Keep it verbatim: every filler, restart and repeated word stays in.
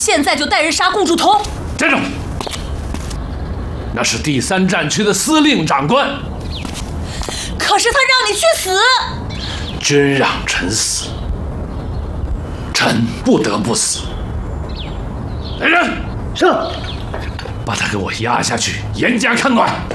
现在就带人杀顾祝同。 站住！那是第三战区的司令长官。 可是他让你去死。 真让臣死，臣不得不死。来人， 是。 把他给我押下去，严加看管。